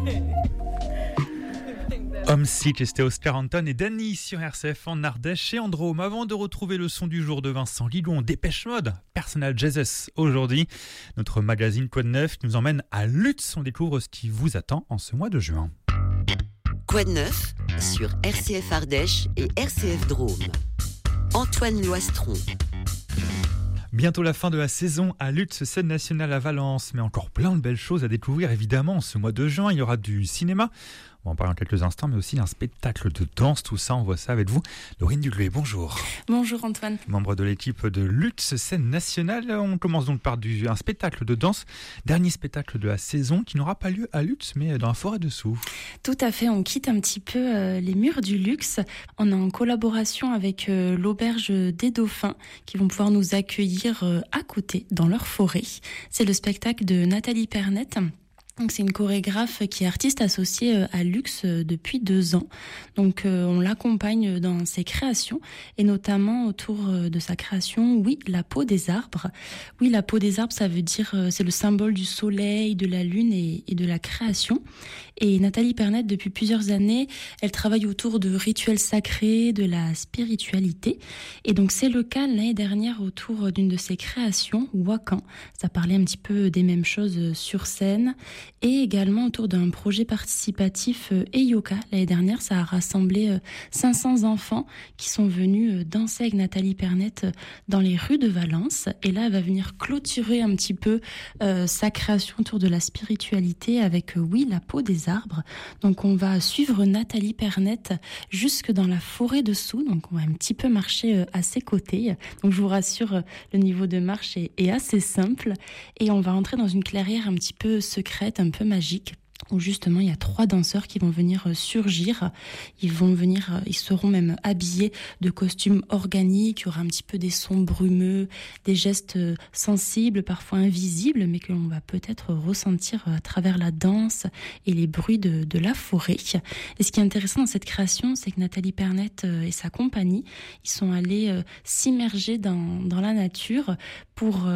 Homesick, c'était Oscar Anton et Danny sur RCF en Ardèche et en Drôme. Avant de retrouver le son du jour de Vincent Lilou en Dépêche Mode, Personal Jesus aujourd'hui. Notre magazine Quoi de Neuf nous emmène à Lutz. On découvre ce qui vous attend en ce mois de juin. Quoi de neuf sur RCF Ardèche et RCF Drôme. Antoine Loistron. Bientôt la fin de la saison à Lutz, scène nationale à Valence, mais encore plein de belles choses à découvrir évidemment. Ce mois de juin, il y aura du cinéma, on va en parler en quelques instants, mais aussi un spectacle de danse, tout ça, on voit ça avec vous. Laurine Dugluet, bonjour. Bonjour Antoine. Membre de l'équipe de Lutz, scène nationale, on commence donc par un spectacle de danse, dernier spectacle de la saison qui n'aura pas lieu à Lutz, mais dans la forêt dessous. Tout à fait, on quitte un petit peu les murs du luxe. On est en collaboration avec l'auberge des Dauphins qui vont pouvoir nous accueillir à côté, dans leur forêt. C'est le spectacle de Nathalie Pernette. Donc c'est une chorégraphe qui est artiste associée à Lux depuis 2 ans. Donc on l'accompagne dans ses créations et notamment autour de sa création, oui, la peau des arbres. Oui, la peau des arbres, ça veut dire c'est le symbole du soleil, de la lune et de la création. Et Nathalie Pernette, depuis plusieurs années, elle travaille autour de rituels sacrés, de la spiritualité. Et donc c'est le cas l'année dernière autour d'une de ses créations, Wakan. Ça parlait un petit peu des mêmes choses sur scène. Et également autour d'un projet participatif Eyoka. L'année dernière, ça a rassemblé 500 enfants qui sont venus danser avec Nathalie Pernette dans les rues de Valence. Et là, elle va venir clôturer un petit peu sa création autour de la spiritualité avec, oui, la peau des arbres. Donc, on va suivre Nathalie Pernette jusque dans la forêt dessous. Donc, on va un petit peu marcher à ses côtés. Donc, je vous rassure, le niveau de marche est assez simple. Et on va entrer dans une clairière un petit peu secrète, un peu magique, où justement il y a 3 danseurs qui vont venir surgir. Ils seront même habillés de costumes organiques. Il y aura un petit peu des sons brumeux, des gestes sensibles, parfois invisibles, mais que l'on va peut-être ressentir à travers la danse et les bruits de la forêt. Et ce qui est intéressant dans cette création, c'est que Nathalie Pernette et sa compagnie, ils sont allés s'immerger dans la nature pour